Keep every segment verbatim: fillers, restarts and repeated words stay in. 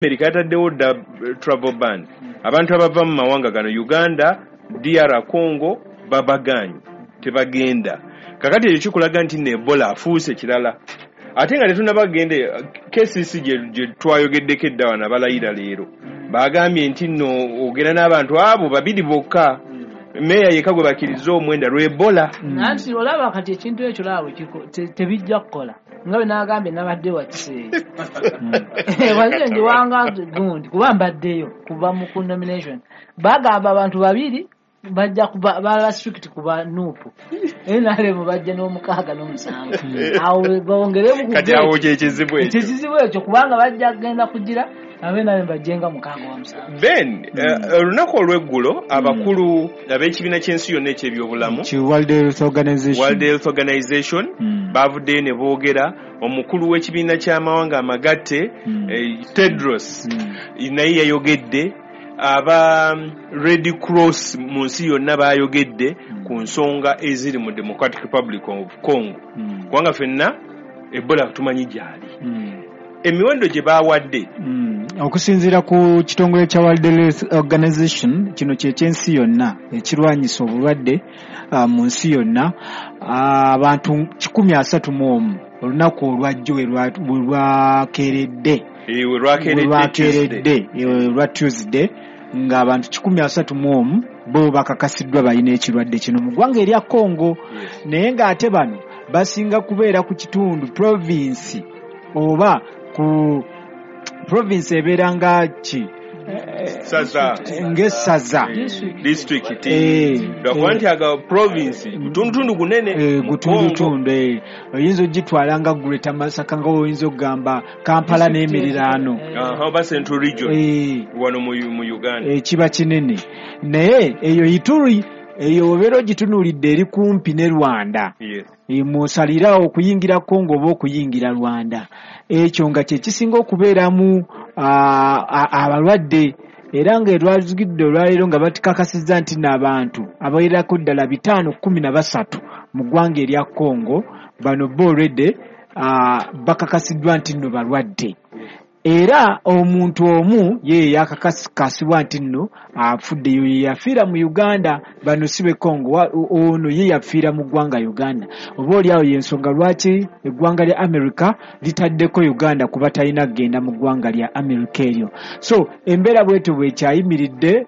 America yataddewo dda travel ban. Abantu abava mu mawanga gano Uganda, D R Congo babaganye tebagenda. Kakati ekyo kikulaga nti ne Ebola afuuse kirala. Ate nga tetunnabagende K C C gye twayogeddeko edda wana balayira leero. Bagambye nti nno ogenda n'abantu abo babiri bokka. Meya yeka gwe bakiriza omwenda lwe Ebola. Nanti olaba kati ekintu ekyo lawe tebijja kukola. Ngabe nagambye nabadde wakise. Wazire ndi wanga gundi kuba mbaddeyo kuba mu nomination. Bagamba abantu babiri bajja kuba bala strict kuba nupu. Enale mu bajja n'omukaaga n'omusango. Awo bongeremu ku. Kati awo kye kizibu ekyo. Kizibu ekyo kubanga bajja genda kugira abena bajenga mukaaga wa musango. Ben olunaku olw'eggulo abakulu ab'ekibiina ky'ensi yonna eky'ebyobulamu ki World Health Organization World Health Organization bavudde ne boogera omukulu w'ekibiina ky'amawanga amagatte Tedros naye yayogedde aba Red Cross mu nsi yonna bayogedde ku nsonga eziri mu Democratic Republic of Congo kubanga ffenna Ebola tumanyi gyali emiwendo gye bawadde okusinziira ku kitongole kya World Health Organization kino kye kyensi yonna ekirwanyisa obulwadde mu nsi yonna abantu kikumi asatu mu omu olunaku olwajjo lwakeeredde lwakeeredde lwa Tuesday ng'abantu kikumi asatu mu omu bo bakakasiddwa balina ekirwadde kino mu ggwanga erya Congo naye ng'ate bano basinga kubeera ku kitundu province oba ku province ebeera nga ki saza ng'essaza district lwakubanti aga province gutundutundu gunene gutundutundu oyinza ogitwala nga Greater Masaka nga oyinza okugamba Kampala n'emiriraano oba Central Region wano mu Uganda kiba kinene naye eyo Ituri eyo obeera ogitunuulidde eri kumpi ne Rwanda musalira okuyingira Congo oba okuyingira Rwanda ekyo nga kye kisinga okubeeramu abalwadde era nga erwazigidde olwaleero nga batikakasizza nti n'abantu abawerako ddala bitaano kumi na basatu mu ggwanga erya Congo bano boolredde bakakasiddwa nti nno balwadde era omuntu omu ye yakakasibwa nti nno afudde yo yafiira mu Uganda bano sibe Congo ono ye yafiira mu ggwanga Uganda oba oliawo y'ensonga lwaki eggwanga lya America litaddeko Uganda kuba talina kgenda mu ggwanga lya America eryo so embeera bwetyo bwekyayimiridde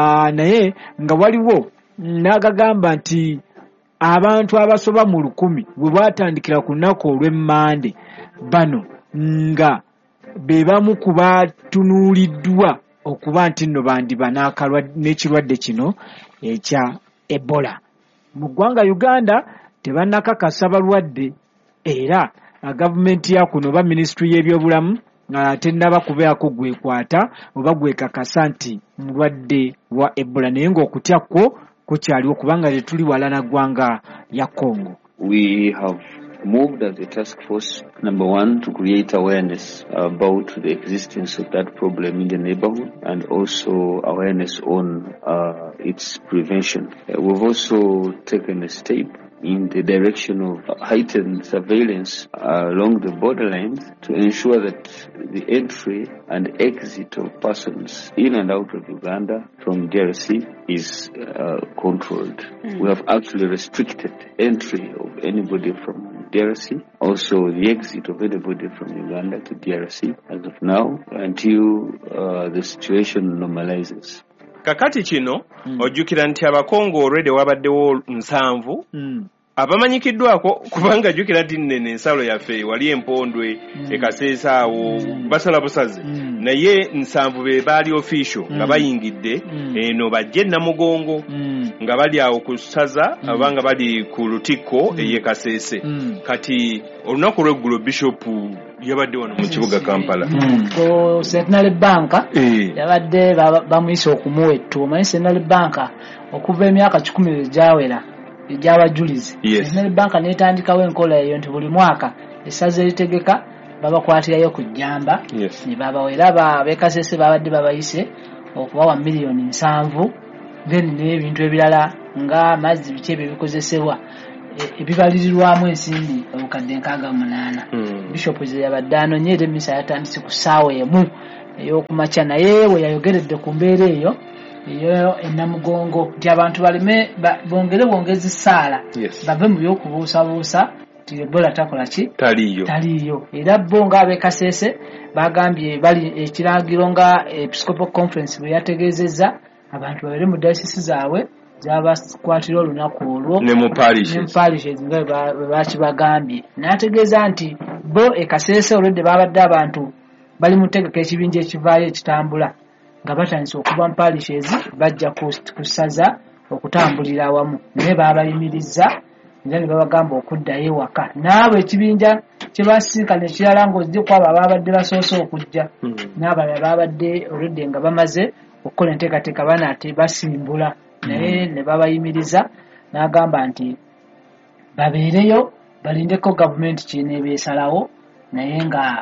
naye nga waliwo n'agagamba nti abantu abasoba mu lukumi bwe batandikira ku lunaku olw'Emmande bano nga bebamu kubatunuuliddwa okuba nti nno bandiba n'ekirwadde kino ekya Ebola mu ggwanga Uganda tebannakakasa balwadde era gavumenti ya kuno oba minisitule y'ebyobulamu tennaba kubeerako gwekwata oba gwekakasa nti mulwadde wa Ebola naye ng'okutya kwo kukyaliwo kubanga tetuli wala na ggwanga lya Congo. We have moved as a task force, number one, to create awareness about the existence of that problem in the neighborhood and also awareness on uh, its prevention. Uh, we've also taken a step in the direction of heightened surveillance uh, along the borderlines to ensure that the entry and exit of persons in and out of Uganda from D R C is uh, controlled. Mm. We have actually restricted entry of anybody from D R C, also the exit of anybody from Uganda to D R C as of now until uh, the situation normalizes. Kakati kino mm. ojjukira nti abakongo already wabaddewo nsanvu mm. abamanyikiddwako kubanga jjukira nti nnene ensalo yaffe wali empondwe mm. ekaseesa awo mm. basala busaze mm. naye nsanvu be baali official mm. nga bayingidde mm. eno bajje Namugongo mm. nga bali awo ku saza mm. abanga bali ku lutikko mm. ey'ekaseese mm. kati olunaku lw'eggulo bishop yabadde wano mu kibuga Kampala ko Central Bank yabadde bamuyise okumuwa ettuuma Central Bank okuva emyaka kikumi egyawera egy'abajulizi Central Bank netandikawo enkola eyo nti buli mwaka essaza eritegeka babakwatirayo ku jjamba ne babawera ab'ekasese babadde babayise okubawa miliyoni nsanvu then n'ebintu ebirala nga amazzi biki ebyo bikozesebwa ebibalirirwamu ensimbi obukadde nkaaga munaana Bishop yabadde anonyeera emisa yatandise ku ssaawa emu ey'okumakya naye we yayogeredde ku mbeera eyo eyo ennamugongo nti abantu baleme bongere bongezi ssaala bave mu by'okubuusabuusa nti Ebola takola ki taliyo taliyo era bo ng'ab'e Kasese bagambye bali ekiragiro nga Episcopal Conference bwe yategeezezza abantu babeere mu dayosisi zaabwe zabakwatira olunaku olwo ne mu parishes nga bwe bakibagambye n'ategeeza nti bo e Kasese olwedde babadde abantu bali mu ntegeka ekibinja ekivaayo ekitambula nga batandise okuva mu parishes bajja ku ssaza okutambulira awamu naye baabayimirizza era ne babagamba okuddayo ewaka naabo ekibinja kye basinkana ekirala ng'ozze ku abo ababadde basoose okujja n'abalala babadde olwedde nga bamaze okukola enteekateeka banaate basimbula naye ne babayimiriza n'agamba nti babeereyo balindeko gavumenti kineeba esalawo naye nga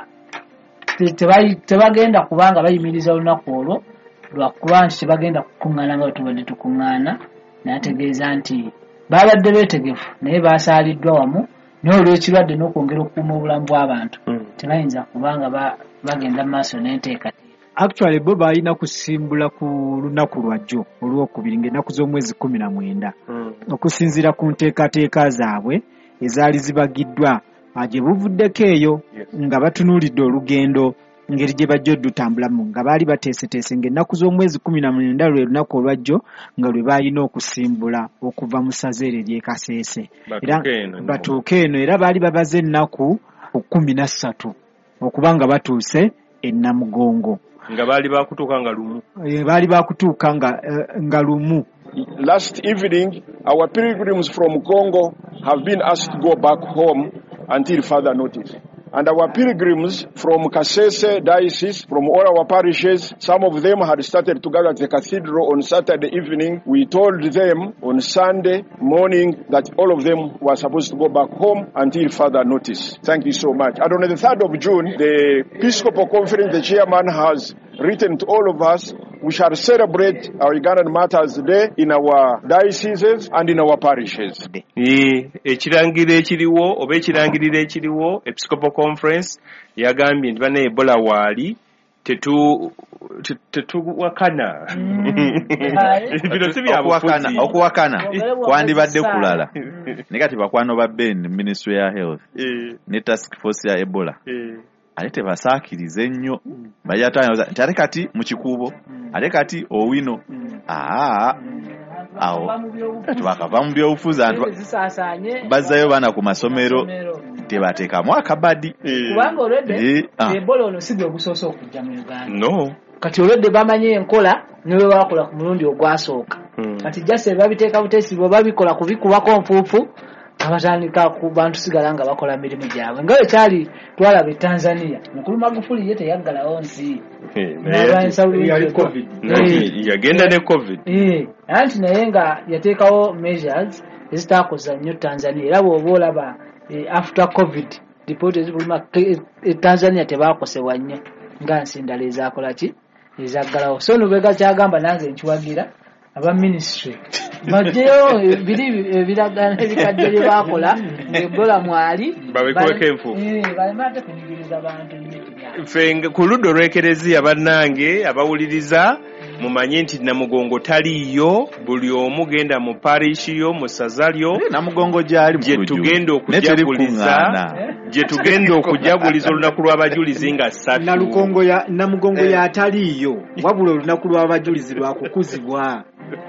tebagenda kubanga bayimiriza olunaku olwo lwakuba nti tebagenda kukuŋŋaana nga tubadde tukuŋŋaana n'ategeeza nti babadde beetegefu naye basaaliddwa wamu naye olw'ekirwadde n'okwongera okukuuma obulamu bw'abantu tebayinza kubanga bagenda mu maaso n'enteekateeka. Actually bo balina kusimbula ku lunaku lwajjo olwokubiri ng'ennaku z'omwezi kumi na mwenda okusinziira ku nteekateeka zaabwe ezaali zibagiddwa gye buvuddeko eyo nga batunuulidde olugendo ngeri gye bajja oddutambulamu nga baali bateeseteese ng'ennaku z'omwezi kumi na mwenda lwe lunaku olwajjo nga lwe baalina okusimbula okuva mu ssaza eryo ery'e Kasese batuuke eno era baali babaze ennaku kkumi na ssatu okuba nga batuuse e Namugongo nga baali bakutuuka nga lumu baali bakutuuka nga nga lumu. Last evening our pilgrims from Congo have been asked to go back home until further notice. And our pilgrims from Kasese diocese, from all our parishes, some of them had started to gather at the cathedral on Saturday evening. We told them on Sunday morning that all of them were supposed to go back home until further notice. Thank you so much. And on the third of June, the Episcopal Conference, the chairman has written to all of us, we shall celebrate our Ugandan Martyrs Day in our dioceses and in our parishes. Ekirangiriro ekiriwo oba ekirangiriro ekiriwo Episcopal Conference yagambye nti bana Ebola waali tetu tetuwakana bino si byabufuzi okuwakana kwandibadde kulala ne kati bakwano ba Ben Ministry ya Health ne Task Force ya Ebola ate tebasaakirize nnyo bajatanya nti ate kati mu kikuubo ate kati owino aa awo tubakava mu byobufuzi bazzayo baana ku masomero tebateekamu akabadi kubanga olwedde Ebola ono si bwe busoose okujja mu Uganda no kati olwedde bamanye enkola niwe bakola ku mulundi ogwasooka kati jase babiteeka buteesi bwe babikola kubikubako nfuufu abatandika ku bantu sigala nga bakola mirimu gyabwe nga ekyali twalaba e Tanzania mukulu Magufuli ye teyaggalawo nsi yagenda ne covid anti naye nga yateekawo measures ezitaakoza nnyo Tanzania era bw'oba olaba after covid ripoti ezibuluma Tanzania tebaakosebwa nnyo nga nsi endala ezaakola ki ezaggalawo so nubega kyagamba nange nkiwagira aba ministry bajjeyo biri ebiragana ebikadde bye baakola ng'Ebola mwali babikuweko enfu balemaate kunyigiriza bantu ffe ku ludda olw'ekereziya bannange abawuliriza mumanye nti Namugongo taliyo buli omu genda mu parish yo mu ssaza lyo Namugongo gyali gye tugenda okujaguliza gye tugenda okujaguliza olunaku lw'abajulizi nga ssatu Nalukongo ya Namugongo ya ataliyo wabula olunaku lw'abajulizi lwakukuzibwa.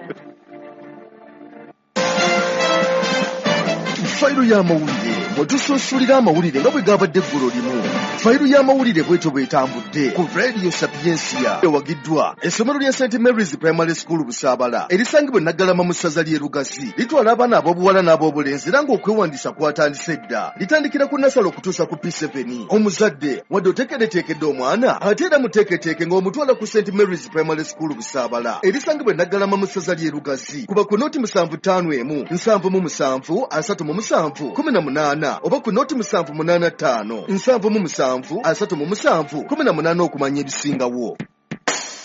Fayiro y'amawulire mwetusunsulira amawulire nga bwe gabadde eggulu limu. Fayiro y'amawulire bwetyo bwetambudde ku Radio Sapiensia ewagiddwa essomero lya Saint Mary's Primary School Busaabala erisangibwa Naggalama mu ssaza ly'e Lugazi litwala abaana ab'obuwala n'ab'obulenzi era ng'okwewandiisa kwatandise dda litandikira ku nasalo okutuusa ku P seven. Omuzadde wadde oteekereteekedde omwana ate era muteeketeeke ng'omutwala ku Saint Mary's Primary School Busaabala erisangibwa Naggalama mu ssaza ly'e Lugazi kuba ku nooti musanvu ttaano emu nsanvu mu musanvu asatu mu musanvu kumi na munaana oba ku nooti musanvu munaana ttaano nsanvu mu musanvu asatu mu musanvu kumi na munaana okumanya ebisingawo.